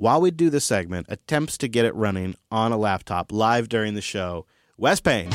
while we do this segment, attempts to get it running on a laptop live during the show. Wes Payne,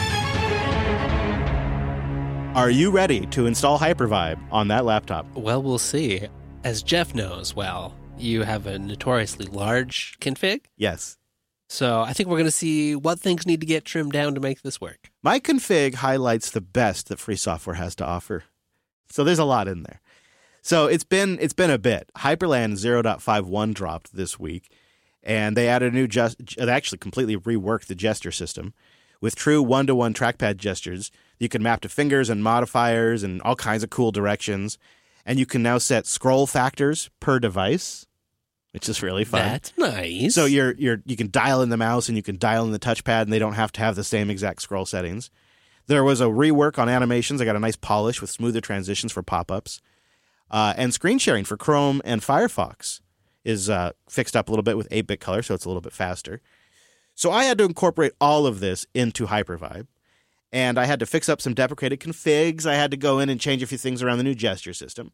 are you ready to install Hypervibe on that laptop? Well, we'll see. As Jeff knows well, you have a notoriously large config. Yes. So I think we're going to see what things need to get trimmed down to make this work. My config highlights the best that free software has to offer. So there's a lot in there. So it's been a bit. Hyperland 0.51 dropped this week, and they added a new they actually completely reworked the gesture system with true one-to-one trackpad gestures. You can map to fingers and modifiers and all kinds of cool directions, and you can now set scroll factors per device, which is really fun. That's nice. So you can dial in the mouse and you can dial in the touchpad, and they don't have to have the same exact scroll settings. There was a rework on animations. I got a nice polish with smoother transitions for pop-ups. And screen sharing for Chrome and Firefox is fixed up a little bit with 8-bit color, so it's a little bit faster. So I had to incorporate all of this into Hypervibe, and I had to fix up some deprecated configs. I had to go in and change a few things around the new gesture system.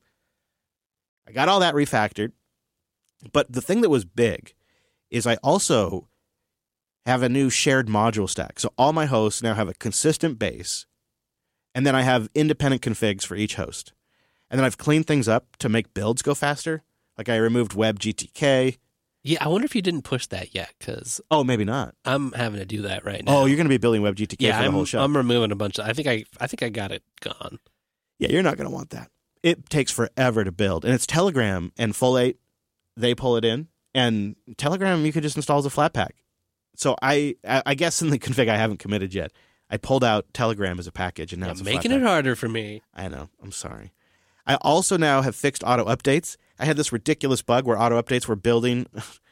I got all that refactored, but the thing that was big is I also have a new shared module stack. So all my hosts now have a consistent base, and then I have independent configs for each host. And then I've cleaned things up to make builds go faster. Like I removed WebGTK. Yeah, I wonder if you didn't push that yet, because Oh, maybe not. I'm having to do that right now. Oh, you're going to be building WebGTK for the whole show. I'm removing a bunch of. I think I got it gone. Yeah, you're not going to want that. It takes forever to build, and it's Telegram and Folate. They pull it in, and Telegram you could just install as a Flatpak. So I guess in the config I haven't committed yet. I pulled out Telegram as a package, and now it's a making Flatpak. it harder for me. I know. I'm sorry. I also now have fixed auto updates. I had this ridiculous bug where auto updates were building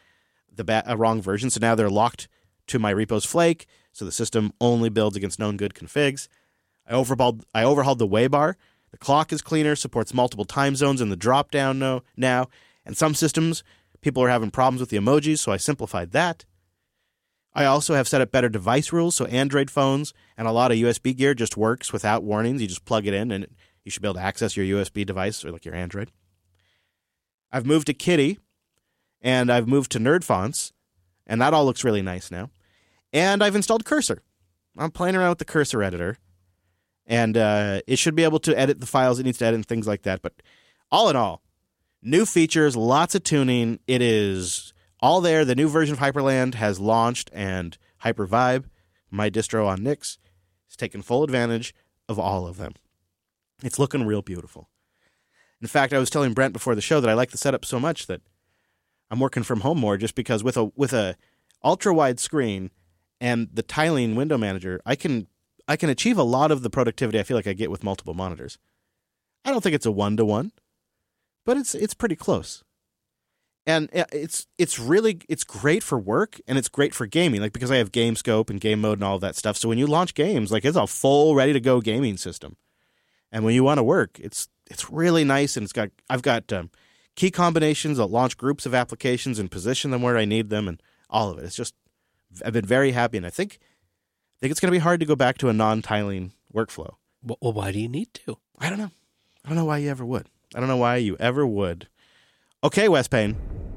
a wrong version, so now they're locked to my repo's flake, so the system only builds against known good configs. I overhauled the Waybar. The clock is cleaner, supports multiple time zones in the drop-down now, and some systems, people are having problems with the emojis, so I simplified that. I also have set up better device rules, so Android phones and a lot of USB gear just works without warnings. You just plug it in, and you should be able to access your USB device or like your Android. I've moved to Kitty, and I've moved to Nerd Fonts, and that all looks really nice now. And I've installed Cursor. I'm playing around with the Cursor editor, and it should be able to edit the files it needs to edit and things like that. But all in all, new features, lots of tuning. It is all there. The new version of Hyperland has launched, and Hypervibe, my distro on Nix, has taken full advantage of all of them. It's looking real beautiful. In fact, I was telling Brent before the show that I like the setup so much that I'm working from home more, just because with a ultra wide screen and the tiling window manager, I can achieve a lot of the productivity I feel like I get with multiple monitors. I don't think it's a 1-to-1, but it's pretty close. And it's great for work, and it's great for gaming, like because I have Game Scope and Game Mode and all of that stuff. So when you launch games, like it's a full ready to go gaming system. And when you want to work, it's really nice, and I've got key combinations that launch groups of applications and position them where I need them, and all of it. It's just I've been very happy, and I think it's going to be hard to go back to a non-tiling workflow. Well, why do you need to? I don't know. I don't know why you ever would. Okay, Wes Payne.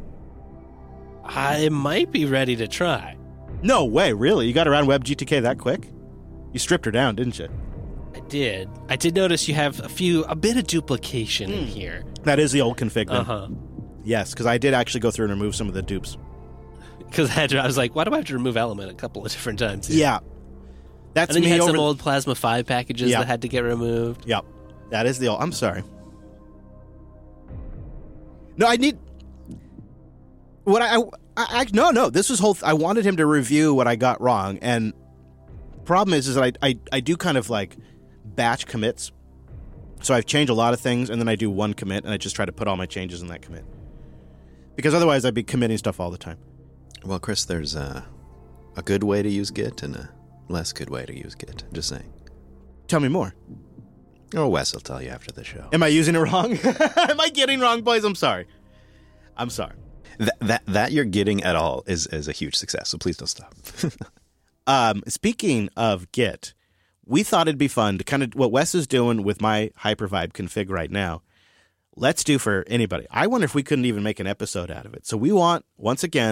I might be ready to try. No way, really? You got around WebGTK that quick? You stripped her down, didn't you? I did notice you have a bit of duplication in here. That is the old config then. Uh-huh. Yes, because I did actually go through and remove some of the dupes. Because I was like, why do I have to remove Element a couple of different times here? Yeah. That's and then me you had over... some old Plasma 5 packages that had to get removed. Yep. That is the old... I'm sorry. No, I need... What No, this was whole... I wanted him to review what I got wrong, and problem is that I do kind of like batch commits. So I've changed a lot of things, and then I do one commit, and I just try to put all my changes in that commit. Because otherwise I'd be committing stuff all the time. Well, Chris, there's a good way to use Git and a less good way to use Git. Just saying. Tell me more. Oh, Wes will tell you after the show. Am I using it wrong? Am I getting wrong, boys? I'm sorry. That you're getting at all is a huge success, so please don't stop. Speaking of Git, we thought it'd be fun to kind of what Wes is doing with my Hypervibe config right now. Let's do for anybody. I wonder if we couldn't even make an episode out of it. So we want, once again,